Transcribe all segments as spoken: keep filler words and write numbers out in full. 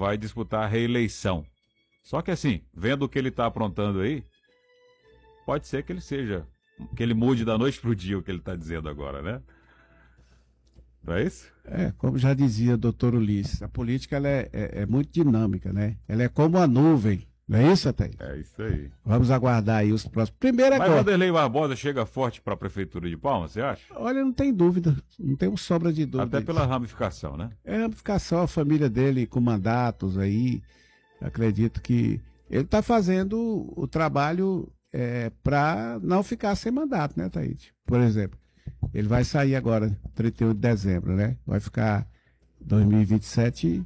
vai disputar a reeleição. Só que assim, vendo o que ele está aprontando aí, pode ser que ele seja, que ele mude da noite pro dia o que ele está dizendo agora, né? Não é isso? É, como já dizia o doutor Ulisses, a política ela é, é, é muito dinâmica, né? Ela é como a nuvem, não é isso, Ataíde? É isso aí. Vamos aguardar aí os próximos. Primeiro Mas agora. Vanderlei Barbosa chega forte para a Prefeitura de Palmas, você acha? Olha, não tem dúvida, não tem sobra de dúvida. Até pela ramificação, né? É a ramificação, a família dele com mandatos aí, acredito que ele está fazendo o trabalho é, para não ficar sem mandato, né, Ataíde? Por exemplo, ele vai sair agora, trinta e um de dezembro, né? Vai ficar dois mil e vinte e sete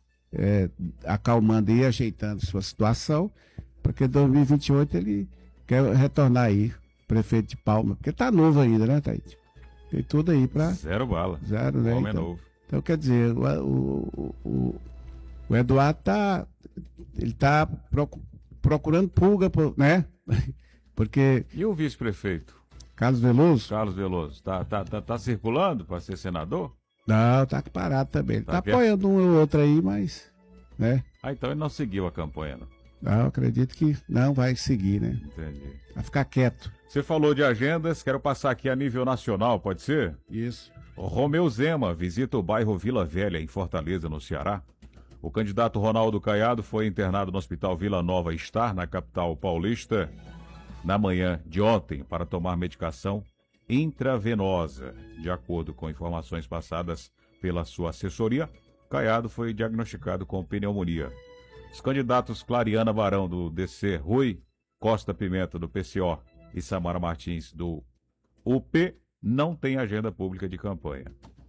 é, acalmando e ajeitando sua situação, porque dois mil e vinte e oito ele quer retornar aí, prefeito de Palmas, porque tá novo ainda, né, Taíde? Tem tudo aí para Zero bala. Zero, né? Homem Então, novo. então, quer dizer, o, o, o, o Eduardo tá, ele tá procu- procurando pulga, né? Porque... E o vice-prefeito? Carlos Veloso? Carlos Veloso, tá, tá, tá, tá circulando para ser senador? Não, tá parado também. Ele Tá tá, quieto? apoiando um ou outro aí, mas, né? Ah, então ele não seguiu a campanha, não. Não, acredito que não vai seguir, né? Entendi. Vai ficar quieto. Você falou de agendas, quero passar aqui a nível nacional, pode ser? Isso. O Romeu Zema visita o bairro Vila Velha, em Fortaleza, no Ceará. O candidato Ronaldo Caiado foi internado no Hospital Vila Nova Star, na capital paulista, na manhã de ontem, para tomar medicação intravenosa. De acordo com informações passadas pela sua assessoria, Caiado foi diagnosticado com pneumonia. Os candidatos Clariana Barão, do D C, Rui Costa Pimenta, do P C O, e Samara Martins, do U P, não têm agenda pública de campanha.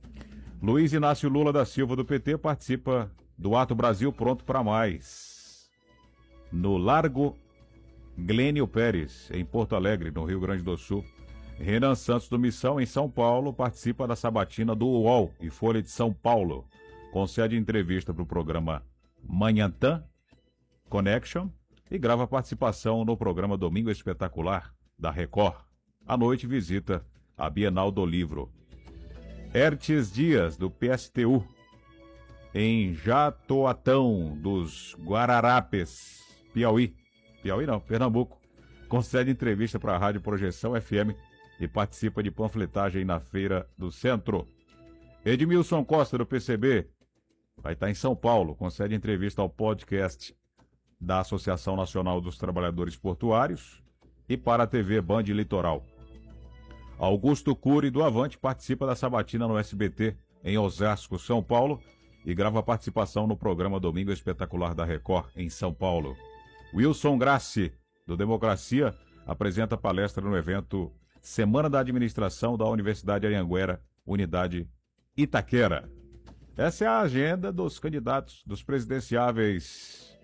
Luiz Inácio Lula da Silva, do P T, participa do Ato Brasil Pronto para Mais, no Largo Glênio Pérez, em Porto Alegre, no Rio Grande do Sul. Renan Santos, do Missão, em São Paulo, participa da sabatina do U O L e Folha de São Paulo. Concede entrevista para o programa Manhãtã Connection e grava participação no programa Domingo Espetacular, da Record. À noite, visita a Bienal do Livro. Hertes Dias, do P S T U, em Jatoatão dos Guararapes, Piauí. Piauí não, Pernambuco. Concede entrevista para a Rádio Projeção F M e participa de panfletagem na Feira do Centro. Edmilson Costa, do P C B, vai estar em São Paulo. Concede entrevista ao podcast da Associação Nacional dos Trabalhadores Portuários e para a T V Band Litoral. Augusto Cury, do Avante, participa da sabatina no S B T em Osasco, São Paulo, e grava participação no programa Domingo Espetacular da Record, em São Paulo. Wilson Grassi, do Democracia, apresenta palestra no evento Semana da Administração da Universidade Anhanguera, Unidade Itaquera. Essa é a agenda dos candidatos, dos presidenciáveis.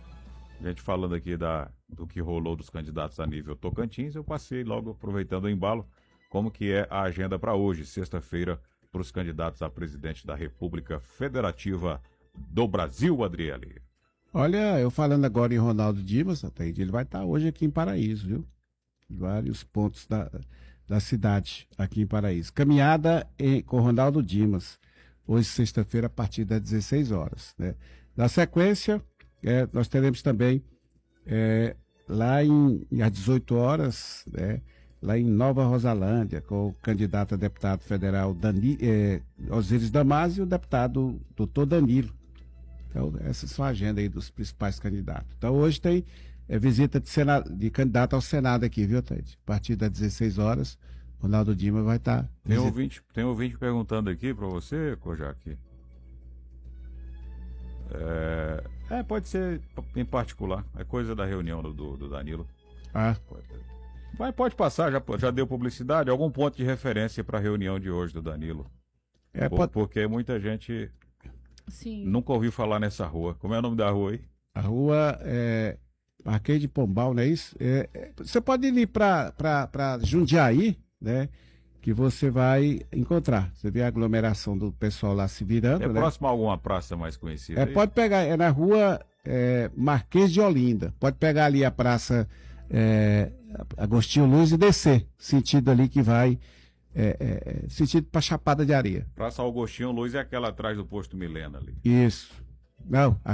A gente falando aqui da, do que rolou dos candidatos a nível Tocantins, eu passei logo, aproveitando o embalo, como que é a agenda para hoje, sexta-feira, para os candidatos a presidente da República Federativa do Brasil, Adriele. Olha, eu falando agora em Ronaldo Dimas, Ataíde, ele vai estar hoje aqui em Paraíso, viu? Vários pontos da, da cidade aqui em Paraíso. Caminhada em, com Ronaldo Dimas, hoje sexta-feira a partir das dezesseis horas, né? Na sequência, é, nós teremos também é, lá em, às dezoito horas, né, lá em Nova Rosalândia, com o candidato a deputado federal Dani, é, Osíris Damásio e o deputado doutor Danilo. Então, essa é só a agenda aí dos principais candidatos. Então, hoje tem é, visita de, senado, de candidato ao Senado aqui, viu, Taide? A partir das dezesseis horas, Ronaldo Dimas vai estar... Tá tem, ouvinte, tem ouvinte perguntando aqui para você, Kojak. É, é, pode ser em particular. É coisa da reunião do, do Danilo. Ah. Mas pode passar, já, já deu publicidade, algum ponto de referência para a reunião de hoje do Danilo. É, Por, pode... Porque muita gente... Sim. Nunca ouviu falar nessa rua. Como é o nome da rua aí? A rua é Parqueio de Pombal, não é isso? É, é, você pode ir para Jundiaí, né? Que você vai encontrar. Você vê a aglomeração do pessoal lá se virando. É né? próximo a alguma praça mais conhecida? É, pode pegar, é na rua é, Marquês de Olinda. Pode pegar ali a praça é, Agostinho Luz e descer. Sentido ali que vai. É, é, sentido para Chapada de Areia. Praça Augustinho Luz é aquela atrás do posto Milena ali. Isso. Não,